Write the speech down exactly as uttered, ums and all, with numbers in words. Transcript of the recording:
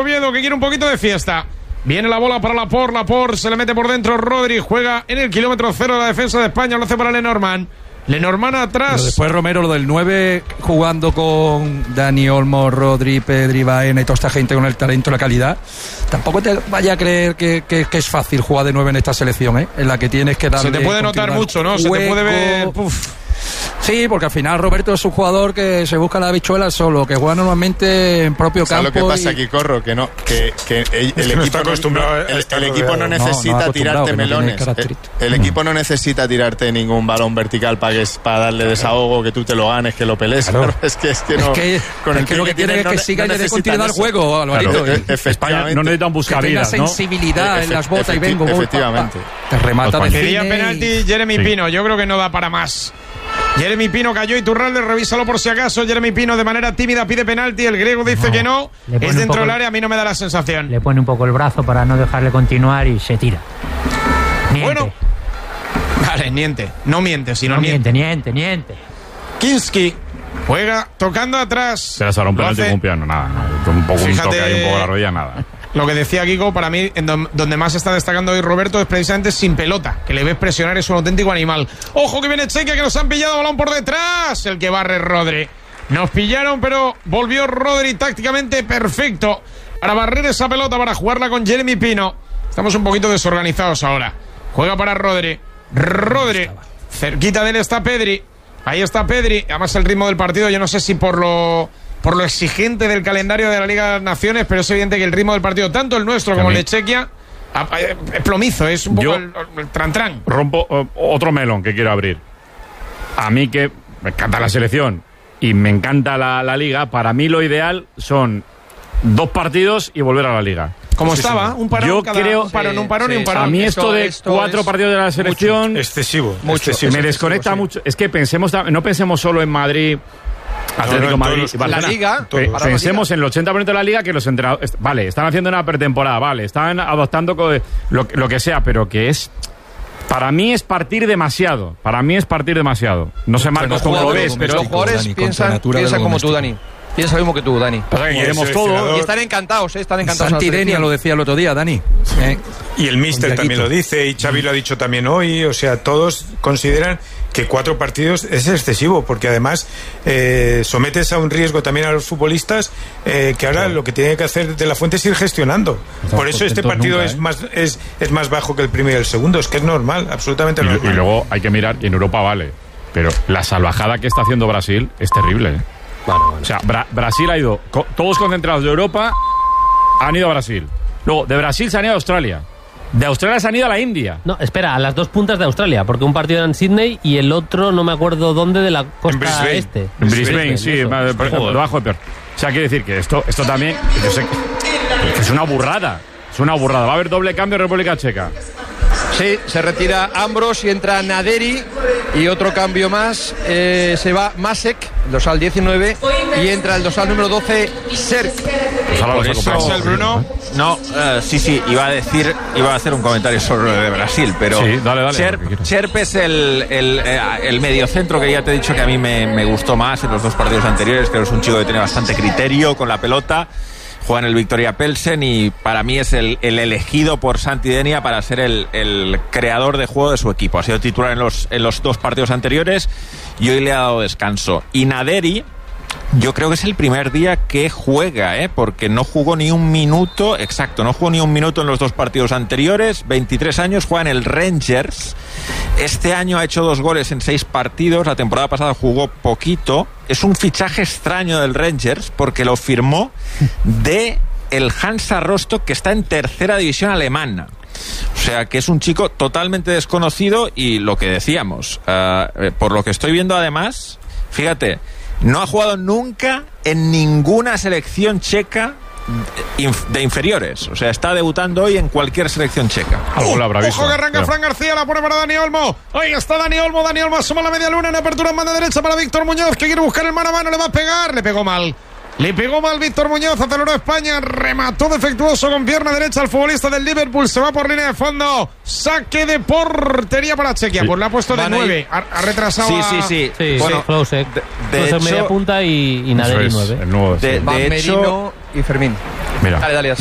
Oviedo, que quiere un poquito de fiesta. Viene la bola para Laporte, Laporte se le mete por dentro, Rodri juega en el kilómetro cero de la defensa de España, lo hace para Lenormand. Lenormand atrás. Pero después Romero, lo del nueve, jugando con Dani Olmo, Rodri, Pedri, Baena y toda esta gente con el talento y la calidad. Tampoco te vaya a creer que, que, que es fácil jugar de nueve en esta selección, ¿eh? En la que tienes que darle. Se te puede notar mucho, ¿no? Hueco. Se te puede ver. Uf. Sí, porque al final Roberto es un jugador que se busca la habichuela solo, que juega normalmente en propio campo. ¿Sabes lo que pasa y... aquí, Corro? Que no, que, que el, el no equipo acostumbrado no, el, el equipo no necesita no, no tirarte melones. No el, el equipo no necesita tirarte ningún balón vertical para que para darle desahogo, que tú te lo ganes, que lo pelees. Claro. Es que es que no. Es que, con el es que lo que tiene es que no, siga no y le dé continuidad al juego, Alvarito. Claro, ¿eh? España no necesitan buscar que tenga vidas, ¿no? sensibilidad Efe- en las botas y vengo. efectivamente. Te remata de Quería cine penalti y... Jeremy Sí. Pino, yo creo que no da para más. Jeremy Pino cayó y Turralde, revísalo por si acaso. Jeremy Pino de manera tímida pide penalti, el griego dice No, que no, le pone es un dentro poco- del área, a mí no me da la sensación. Le pone un poco el brazo para no dejarle continuar y se tira. Niente. Bueno, vale, niente, no miente, sino no niente. niente, niente, niente. Kinski juega tocando atrás. Será ahora un Lo penalti hace- con un piano, nada, nada. Un poco Fíjate- un toque ahí, un poco la rodilla, nada. Lo que decía Kiko, para mí, en don- donde más está destacando hoy Roberto es precisamente sin pelota, que le ves presionar, es un auténtico animal. ¡Ojo que viene Chequia, que nos han pillado, balón por detrás! El que barre Rodri. Nos pillaron, pero volvió Rodri tácticamente perfecto para barrer esa pelota, para jugarla con Jeremy Pino. Estamos un poquito desorganizados ahora. Juega para Rodri. Rodri. Cerquita de él está Pedri. Ahí está Pedri. Además el ritmo del partido, yo no sé si por lo... por lo exigente del calendario de la Liga de las Naciones, pero es evidente que el ritmo del partido, tanto el nuestro como el de Chequia, es plomizo, es un poco Yo- el, el tran-tran. Rompo eh, otro melón que quiero abrir. A mí que me encanta la selección y me encanta la, la liga, para mí lo ideal son dos partidos y volver a la liga. Como Sí, estaba, sí. un parón, Yo cada, creo- un parón, un parón sí, y un sí. parón. A mí esto, Esto- de esto cuatro es partidos de la selección Excesivo. Mucho. excesivo, me desconecta excesivo, sí. mucho. Es que pensemos, tam- no pensemos solo en Madrid, Atlético no, en Madrid todos y los- La Barcelona. Liga, Pe- para la Pensemos Liga. en el ochenta por ciento de la liga que los entrenadores, vale, están haciendo una pretemporada, vale, están adoptando co- lo, lo que sea, pero que es, para mí es partir demasiado, para mí es partir demasiado. No sé, Marcos, cómo lo ves, pero los jugadores Dani, contra piensan, natura de piensan lo como tú, doméstico. Dani. Piensa lo mismo que tú, Dani. pasa que Y el queremos todo. seleccionador- Y están encantados, ¿eh? Están encantados. Santi en la Denia selección. lo decía el otro día, Dani. Eh, Y el míster Con también Yaquito. lo dice, y Xavi lo ha dicho también hoy, o sea, todos consideran que cuatro partidos es excesivo, porque además eh, sometes a un riesgo también a los futbolistas, eh, que ahora lo que tiene que hacer De La Fuente es ir gestionando. Por eso este contentos partido nunca, es ¿eh? más es, es más bajo que el primero y el segundo, es que es normal, absolutamente Y, normal. y luego hay que mirar, y en Europa vale, pero la salvajada que está haciendo Brasil es terrible. ¿eh? O sea, Bra- Brasil ha ido, co- todos concentrados de Europa han ido a Brasil. Luego, de Brasil se han ido a Australia. De Australia se han ido a la India. No, espera, a las dos puntas de Australia, porque un partido era en Sydney y el otro no me acuerdo dónde de la costa Brisbane. este. En Brisbane, sí, eso. ma- por ejemplo, debajo de peor. O sea, quiere decir que esto, esto también, yo sé que- que es una burrada. Es una burrada. Va a haber doble cambio en República Checa. Sí, se retira Ambros y entra Naderi. Y otro cambio más, eh, se va Masek, el dorsal diecinueve, y entra el dorsal número doce, Serk. Pues ahora Por los ha eso- comprado. el Bruno. No, eh, sí, sí, iba a decir, iba a hacer un comentario sobre lo de Brasil, pero Sí, dale, dale, Cherp, lo que quieras. Cherp es el, el, eh, el mediocentro que ya te he dicho que a mí me, me gustó más en los dos partidos anteriores, creo que es un chico que tiene bastante criterio con la pelota, juega en el Victoria Pelsen y para mí es el, el elegido por Santi Denia para ser el, el creador de juego de su equipo. Ha sido titular en los, en los dos partidos anteriores y hoy le ha dado descanso. Y Naderi, yo creo que es el primer día que juega, ¿eh? Porque no jugó ni un minuto, exacto, no jugó ni un minuto en los dos partidos anteriores, veintitrés años, juega en el Rangers, este año ha hecho dos goles en seis partidos, la temporada pasada jugó poquito, es un fichaje extraño del Rangers porque lo firmó de el Hansa Rostock, que está en tercera división alemana. O sea, que es un chico totalmente desconocido y lo que decíamos, uh, por lo que estoy viendo además, fíjate, no ha jugado nunca en ninguna selección checa de inferiores. O sea, está debutando hoy en cualquier selección checa. Algo lo habrá visto. Ojo que arranca Pero- Fran García, la pone para Dani Olmo. Ahí está Dani Olmo, Dani Olmo asoma la media luna en apertura en banda derecha para Víctor Muñoz, que quiere buscar el mano a mano, le va a pegar, le pegó mal. Le pegó mal Víctor Muñoz, aceleró España, remató defectuoso con pierna derecha al futbolista del Liverpool, se va por línea de fondo, saque de portería para Chequia, Sí. pues le ha puesto de Van a ir- nueve, ha, ha retrasado Sí, a- sí, sí. Sí, Bueno, Klosek. de- de Klosek hecho- media punta y, y Eso Naderi es, nueve. el nuevo, sí. De, Van de hecho, Merino y Fermín. Mira. Dale, dale.